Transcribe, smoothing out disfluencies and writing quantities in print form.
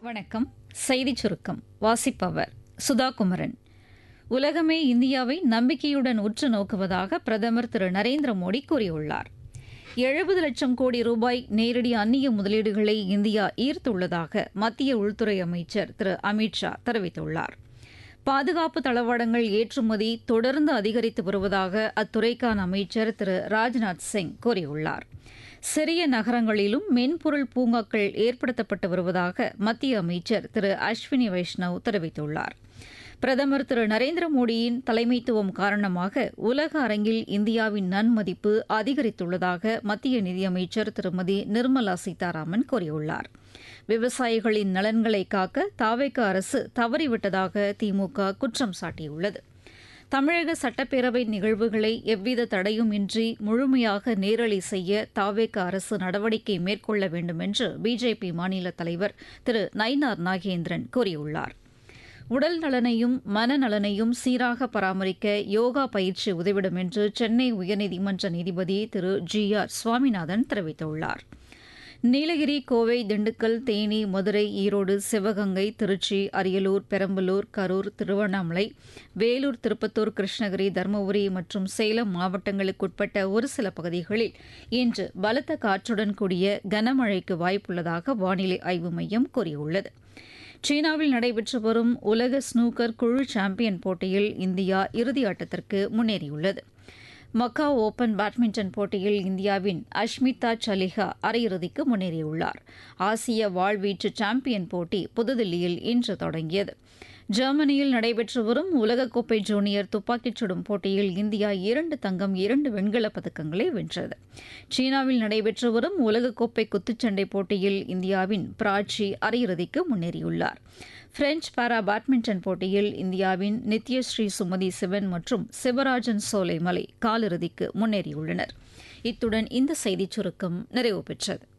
வணக்கம். செய்திச் சுருக்கம் வாசிப்பவர் சுதா குமரன். உலகமே இந்தியாவை நம்பிக்கையுடன் உற்று நோக்குவதாக பிரதமர் திரு நரேந்திர மோடி கூறியுள்ளார். 70 லட்சம் கோடி ரூபாய் நேரடி அந்நிய முதலீடுகளை இந்தியா ஈர்த்துள்ளதாக மத்திய உள்துறை அமைச்சர் திரு அமித் ஷா தெரிவித்துள்ளார். பாதுகாப்பு தளவாடங்கள் ஏற்றுமதி தொடர்ந்து அதிகரித்து வருவதாக அத்துறைக்கான அமைச்சர் திரு ராஜ்நாத் சிங் கூறியுள்ளார். சிறிய நகரங்களிலும் மென்பொருள் பூங்காக்கள் ஏற்படுத்தப்பட்டு வருவதாக மத்திய அமைச்சர் திரு அஸ்வினி வைஷ்ணவ் தெரிவித்துள்ளார். பிரதமர் திரு நரேந்திர மோடியின் தலைமைத்துவம் காரணமாக உலக அரங்கில் இந்தியாவின் நன்மதிப்பு அதிகரித்துள்ளதாக மத்திய நிதியமைச்சர் திருமதி நிர்மலா சீதாராமன் கூறியுள்ளார். விவசாயிகளின் நலன்களை காக்க தாவேக அரசு தவறிவிட்டதாக திமுக குற்றம் சாட்டியுள்ளது. தமிழக சட்டப்பேரவை நிகழ்வுகளை எவ்வித தடையும் இன்றி முழுமையாக நேரலை செய்ய தாவேக அரசு நடவடிக்கை மேற்கொள்ள வேண்டும் என்று பிஜேபி மாநில தலைவர் திரு நயினார் நாகேந்திரன் கூறியுள்ளார். உடல் நலனையும் மனநலனையும் சீராக பராமரிக்க யோகா பயிற்சி உதவிடும் என்று சென்னை உயர்நீதிமன்ற நீதிபதி திரு ஜி ஆர் சுவாமிநாதன் தெரிவித்துள்ளார். நீலகிரி, கோவை, திண்டுக்கல், தேனி, மதுரை, ஈரோடு, சிவகங்கை, திருச்சி, அரியலூர், பெரம்பலூர், கரூர், திருவண்ணாமலை, வேலூர், திருப்பத்தூர், கிருஷ்ணகிரி, தருமபுரி மற்றும் சேலம் மாவட்டங்களுக்குட்பட்ட ஒரு சில பகுதிகளில் இன்று பலத்த காற்றுடன் கூடிய கனமழைக்கு வாய்ப்புள்ளதாக வானிலை ஆய்வு மையம் கூறியுள்ளது. சீனாவில் நடைபெற்று வரும் உலக ஸ்னூக்கர் குழு சாம்பியன் போட்டியில் இந்தியா இறுதியாட்டத்திற்கு முன்னேறியுள்ளது. மக்காவ் ஓபன் பேட்மிண்டன் போட்டியில் இந்தியாவின் அஷ்மிதா சலிஹா அரையிறுதிக்கு முன்னேறியுள்ளார். ஆசிய வாள்வீச்சு சாம்பியன் போட்டி புதுதில்லியில் இன்று தொடங்கியது. ஜெர்மனியில் நடைபெற்று வரும் உலகக்கோப்பை ஜூனியர் துப்பாக்கிச் சுடும் போட்டியில் இந்தியா 2 தங்கம் 2 வெண்கலப் பதக்கங்களை வென்றது. சீனாவில் நடைபெற்று வரும் உலகக்கோப்பை குத்துச்சண்டை போட்டியில் இந்தியாவின் பிராச்சி அரையிறுதிக்கு முன்னேறியுள்ளார். பிரெஞ்ச் பாரா பேட்மிண்டன் போட்டியில் இந்தியாவின் நித்யஸ்ரீ சுமதி சிவன் மற்றும் சிவராஜன் சோலைமலை காலிறுதிக்கு முன்னேறியுள்ளனர். இத்துடன் இந்த செய்திச் சுருக்கம் நிறைவு பெற்றது.